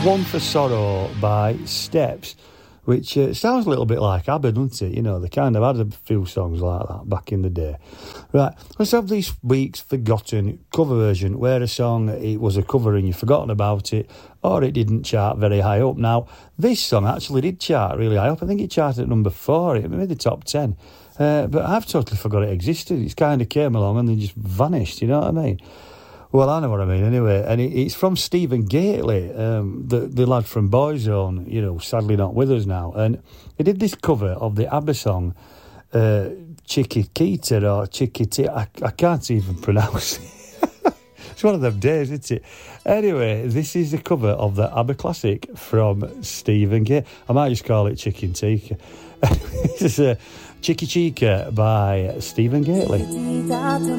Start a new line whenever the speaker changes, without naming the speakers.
One for Sorrow by Steps, which sounds a little bit like ABBA, doesn't it? You know, they kind of had a few songs like that back in the day. Right, let's have this week's forgotten cover version, where a song, it was a cover and you've forgotten about it, or it didn't chart very high up. Now, this song actually did chart really high up. I think it charted at number 4, it made the top 10. But I've totally forgot it existed. It kind of came along and then just vanished, you know what I mean? Well, I know what I mean anyway. And it's from Stephen Gately, the lad from Boyzone, you know, sadly not with us now. And he did this cover of the ABBA song, Chiquitita or Chiquitita. I can't even pronounce it. It's one of them days, isn't it? Anyway, this is the cover of the ABBA classic from Stephen Gately. I might just call it Chicken Tikka. This is Chiqui Chica by Stephen Gately.